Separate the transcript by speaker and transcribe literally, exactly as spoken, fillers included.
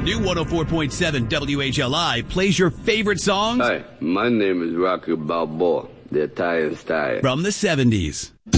Speaker 1: New one oh four point seven W H L I plays your favorite songs.
Speaker 2: Hi, my name is Rocky Balboa, the Italian Stallion.
Speaker 1: From the seventies.